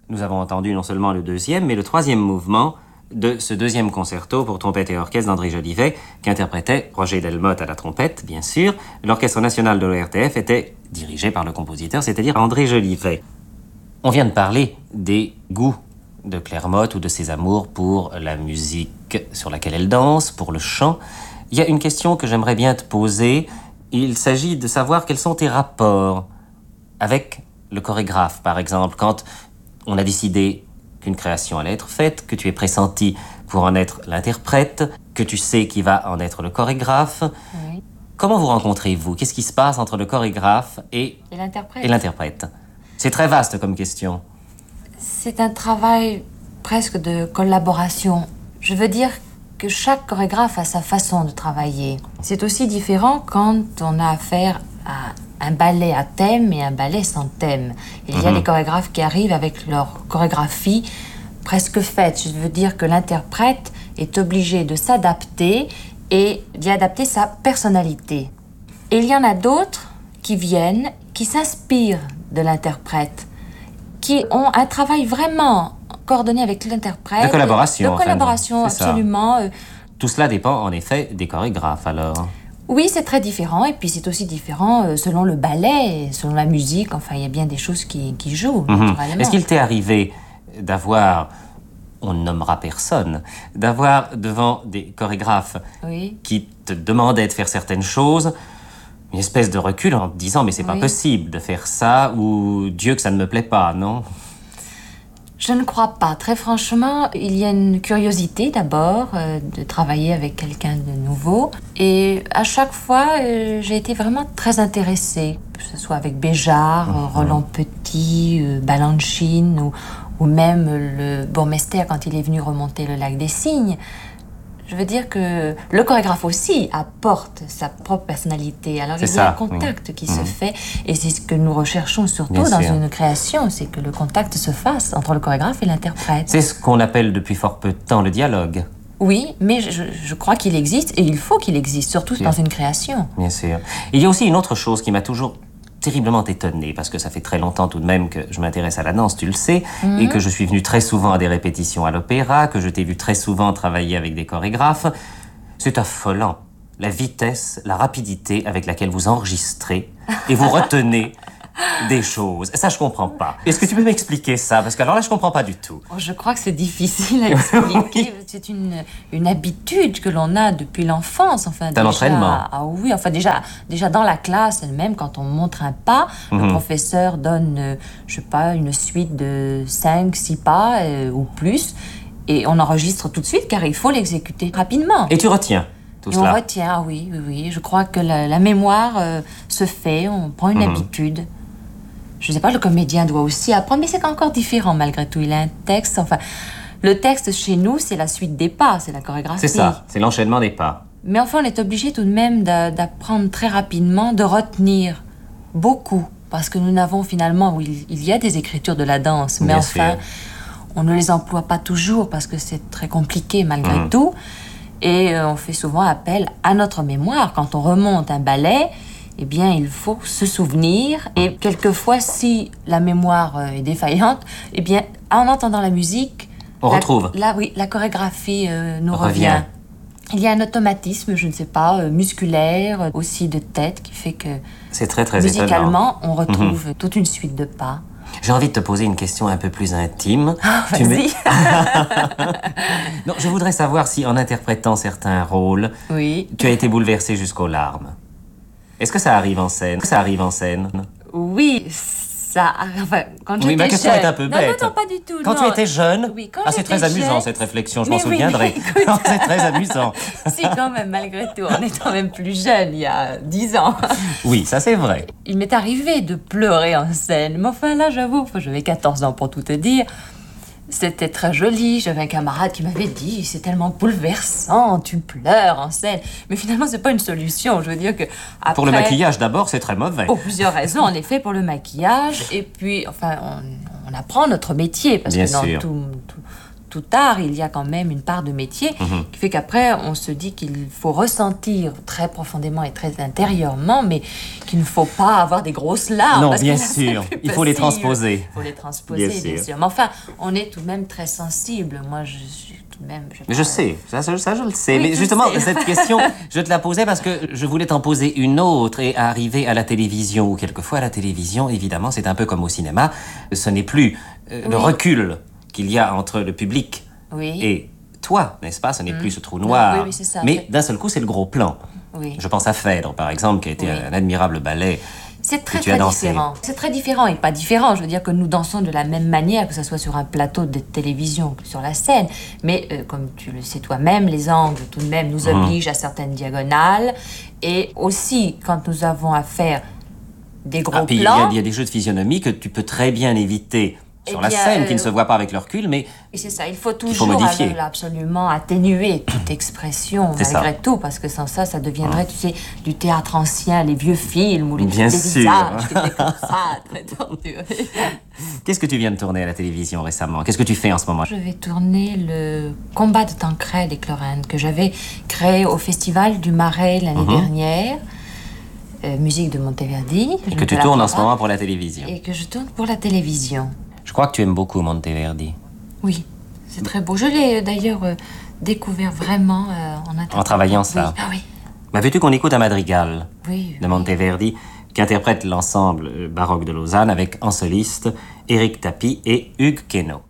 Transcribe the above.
Nous avons entendu non seulement le deuxième, mais le troisième mouvement de ce deuxième concerto pour trompette et orchestre d'André Jolivet, qu'interprétait Roger Delmotte à la trompette, bien sûr. L'Orchestre national de l'ORTF était dirigé par le compositeur, c'est-à-dire André Jolivet. On vient de parler des goûts de Claire Motte ou de ses amours pour la musique sur laquelle elle danse, pour le chant. Il y a une question que j'aimerais bien te poser. Il s'agit de savoir quels sont tes rapports avec le chorégraphe, par exemple, quand on a décidé qu'une création allait être faite, que tu es pressenti pour en être l'interprète, que tu sais qui va en être le chorégraphe. Oui. Comment vous rencontrez-vous? Qu'est-ce qui se passe entre le chorégraphe et l'interprète? C'est très vaste comme question. C'est un travail presque de collaboration. Je veux dire que chaque chorégraphe a sa façon de travailler. C'est aussi différent quand on a affaire à un ballet à thème et un ballet sans thème. Il y a des chorégraphes qui arrivent avec leur chorégraphie presque faite. Je veux dire que l'interprète est obligé de s'adapter et d'y adapter sa personnalité. Et il y en a d'autres qui viennent, qui s'inspirent de l'interprète, qui ont un travail vraiment coordonné avec l'interprète. De collaboration. De collaboration, absolument. Tout cela dépend en effet des chorégraphes alors. Oui, c'est très différent. Et puis c'est aussi différent selon le ballet, selon la musique. Enfin, il y a bien des choses qui jouent, naturellement. Est-ce qu'il t'est arrivé d'avoir, on ne nommera personne, d'avoir devant des chorégraphes qui te demandaient de faire certaines choses, une espèce de recul en te disant « mais c'est pas possible de faire ça » ou « Dieu que ça ne me plaît pas », non? Je ne crois pas. Très franchement, il y a une curiosité d'abord de travailler avec quelqu'un de nouveau. Et à chaque fois, j'ai été vraiment très intéressée. Que ce soit avec Béjart, Roland Petit, Balanchine ou même le bourgmestre quand il est venu remonter le lac des Cygnes. Je veux dire que le chorégraphe aussi apporte sa propre personnalité. Alors il y a un contact qui se fait, et c'est ce que nous recherchons surtout dans une création, c'est que le contact se fasse entre le chorégraphe et l'interprète. C'est ce qu'on appelle depuis fort peu de temps le dialogue. Oui, mais je crois qu'il existe, et il faut qu'il existe, surtout dans une création. Bien sûr. Il y a aussi une autre chose qui m'a toujours terriblement étonnée, parce que ça fait très longtemps tout de même que je m'intéresse à la danse, tu le sais, et que je suis venu très souvent à des répétitions à l'opéra, que je t'ai vu très souvent travailler avec des chorégraphes. C'est affolant, la vitesse, la rapidité avec laquelle vous enregistrez et vous retenez des choses. Ça, je comprends pas. Est-ce que tu peux m'expliquer ça? Parce que alors là, je comprends pas du tout. Oh, je crois que c'est difficile à expliquer. C'est une habitude que l'on a depuis l'enfance. Enfin, c'est un entraînement. Ah oui, enfin déjà dans la classe elle-même, quand on montre un pas, le professeur donne, je sais pas, une suite de 5, 6 pas ou plus, et on enregistre tout de suite car il faut l'exécuter rapidement. Et tu retiens tout cela? On retient, oui. Je crois que la mémoire se fait, on prend une habitude. Je sais pas, le comédien doit aussi apprendre, mais c'est encore différent malgré tout. Il a un texte, enfin... Le texte chez nous, c'est la suite des pas, c'est la chorégraphie. C'est ça, c'est l'enchaînement des pas. Mais enfin, on est obligé tout de même d'apprendre très rapidement, de retenir beaucoup. Parce que nous n'avons finalement... Oui, il y a des écritures de la danse, mais enfin, on ne les emploie pas toujours parce que c'est très compliqué malgré tout. Et on fait souvent appel à notre mémoire. Quand on remonte un ballet... eh bien, il faut se souvenir. Et quelquefois, si la mémoire est défaillante, eh bien, en entendant la musique... On retrouve. La chorégraphie nous revient. Il y a un automatisme, je ne sais pas, musculaire, aussi de tête, qui fait que... C'est très, très musicalement, on retrouve toute une suite de pas. J'ai envie de te poser une question un peu plus intime. Ah, vas-y. Non, je voudrais savoir si, en interprétant certains rôles, tu as été bouleversée jusqu'aux larmes. Est-ce que ça arrive en scène? Oui, ça... Enfin, quand j'étais jeune... Oui, ma question est un peu bête. Non, pas du tout. Quand tu étais jeune... Oui, quand c'est très amusant, cette réflexion, je m'en souviendrai. C'est très amusant. Si, quand même, malgré tout, on est quand même plus jeune, il y a 10 ans. Oui, ça c'est vrai. Il m'est arrivé de pleurer en scène, mais enfin là, j'avoue, j'avais 14 ans pour tout te dire... C'était très joli, j'avais un camarade qui m'avait dit « C'est tellement bouleversant, tu pleures en scène ». Mais finalement, c'est pas une solution, je veux dire que après... Pour le maquillage d'abord, c'est très mauvais. Pour plusieurs raisons, en effet, pour le maquillage, et puis, enfin, on apprend notre métier, parce Bien que dans sûr. tout art, il y a quand même une part de métier qui fait qu'après, on se dit qu'il faut ressentir très profondément et très intérieurement, mais qu'il ne faut pas avoir des grosses larmes. Non, parce bien que là, sûr, c'est plus il faut les possible. transposer. Il faut les transposer, bien sûr. Mais enfin, on est tout de même très sensible. Moi, je suis tout de même... Mais je sais, ça je le sais. Oui, mais tu justement, le sais. cette question, je te la posais parce que je voulais t'en poser une autre et arriver à la télévision, ou quelquefois à la télévision, évidemment, c'est un peu comme au cinéma, ce n'est plus le recul qu'il y a entre le public et toi, n'est-ce pas? Ce n'est plus ce trou noir. Oui, c'est ça. Mais d'un seul coup, c'est le gros plan. Oui. Je pense à Phèdre, par exemple, qui a été un admirable ballet. C'est très, que tu as très dansé. différent. C'est très différent et pas différent. Je veux dire que nous dansons de la même manière, que ce soit sur un plateau de télévision que sur la scène. Mais comme tu le sais toi-même, les angles tout de même nous obligent à certaines diagonales. Et aussi, quand nous avons à faire des gros Puis plans... il y a des jeux de physionomie que tu peux très bien éviter sur la bien, scène, qui ne se voient pas avec le recul, mais Et c'est ça, il faut toujours modifier. Absolument atténuer toute expression, C'est malgré ça. tout, parce que sans ça, ça deviendrait, tu sais, du théâtre ancien, les vieux films, où les Bien des sûr. visages qui étaient comme ça, très torturés. Qu'est-ce que tu viens de tourner à la télévision récemment? Qu'est-ce que tu fais en ce moment? Je vais tourner le combat de Tancrède et Clorinde, que j'avais créé au Festival du Marais l'année dernière, musique de Monteverdi. Et que tu tournes en ce moment pour la télévision. Et que je tourne pour la télévision. Je crois que tu aimes beaucoup Monteverdi. Oui, c'est très beau. Je l'ai d'ailleurs découvert vraiment En travaillant ça. Oui. Ah oui. Bah, veux-tu qu'on écoute un madrigal Oui. de Monteverdi qui interprète l'ensemble baroque de Lausanne avec en soliste Éric Tapie et Hugues Queneau.